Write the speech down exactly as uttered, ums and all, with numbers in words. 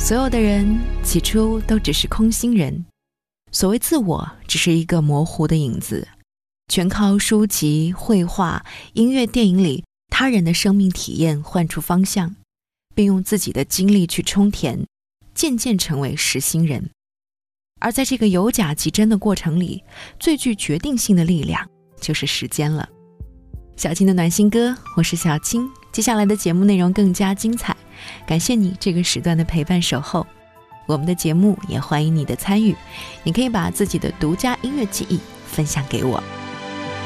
所有的人起初都只是空心人，所谓自我只是一个模糊的影子，全靠书籍、绘画、音乐、电影里他人的生命体验换出方向，并用自己的经历去充填，渐渐成为实心人。而在这个由假及真的过程里，最具决定性的力量就是时间了。小青的暖心歌，我是小青，接下来的节目内容更加精彩，感谢你这个时段的陪伴守候。我们的节目也欢迎你的参与，你可以把自己的独家音乐记忆分享给我。